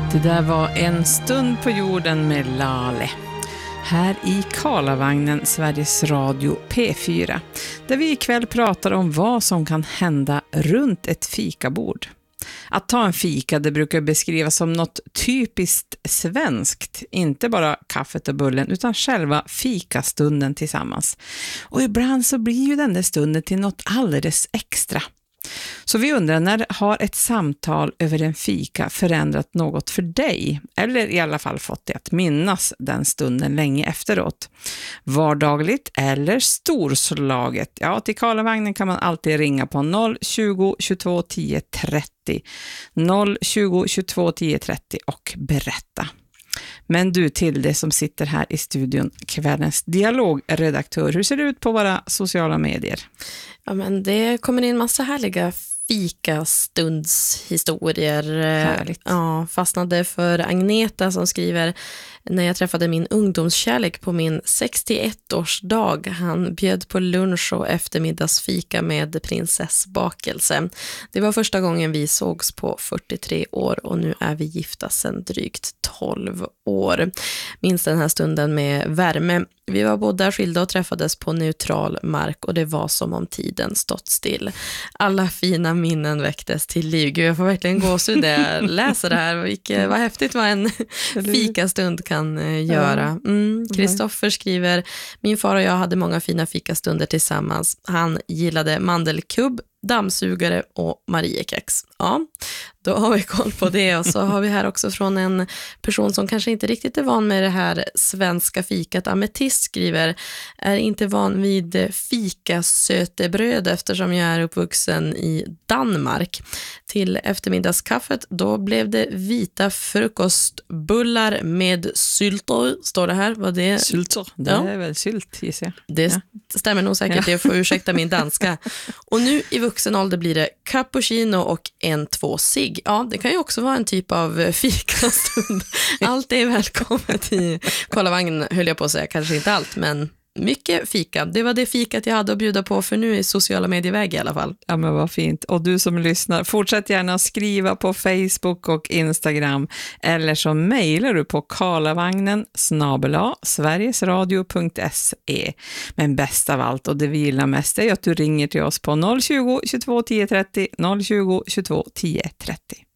Det där var En stund på jorden med Lale. Här i Karlavagnen, Sveriges Radio P4. Där vi ikväll pratar om vad som kan hända runt ett fikabord. Att ta en fika, det brukar beskrivas som något typiskt svenskt. Inte bara kaffet och bullen utan själva fikastunden tillsammans. Och ibland så blir ju den där stunden till något alldeles extra. Så vi undrar, när har ett samtal över en fika förändrat något för dig? Eller i alla fall fått dig att minnas den stunden länge efteråt. Vardagligt eller storslaget? Ja, till Karlavagnen kan man alltid ringa på 020 22 10 30. 020 22 10 30 och berätta. Men du, till det som sitter här i studion, kvällens dialogredaktör. Hur ser det ut på våra sociala medier? Ja, men det kommer in massa härliga fikastundshistorier. Härligt. Ja, fastnade för Agneta som skriver: när jag träffade min ungdomskärlek på min 61-årsdag. Han bjöd på lunch och eftermiddagsfika med prinsessbakelse. Det var första gången vi sågs på 43 år och nu är vi gifta sedan drygt 12 år. Minns den här stunden med värme. Vi var båda skilda och träffades på neutral mark och det var som om tiden stått still. Alla fina minnen väcktes till liv. Gud, jag får verkligen gåshud när jag läser det här. Vad häftigt vad en fikastund kan göra. Kristoffer skriver: min far och jag hade många fina fikastunder tillsammans. Han gillade mandelkubb, dammsugare och Mariekex. Ja, då har vi koll på det. Och så har vi här också från en person som kanske inte riktigt är van med det här svenska fikat. Ametist skriver: är inte van vid fikasötebröd eftersom jag är uppvuxen i Danmark. Till eftermiddagskaffet då blev det vita frukostbullar med syltor, står det här. Vad det? Syltor, det är väl sylt, gissar jag. Det stämmer nog säkert, jag får ursäkta min danska. Och nu i vuxen ålder blir det cappuccino och 1-2 cigg. Ja, det kan ju också vara en typ av fikastund. Allt är välkommet i Karlavagnen, höll jag på att säga. Kanske inte allt, men mycket fika. Det var det fikat jag hade att bjuda på för nu i sociala medieväg i alla fall. Ja, men vad fint. Och du som lyssnar, fortsätt gärna skriva på Facebook och Instagram. Eller så mejlar du på karlavagnen@sverigesradio.se. Men bäst av allt, och det vi gillar mest, är att du ringer till oss på 020 22 10 30, 020 22 10 30.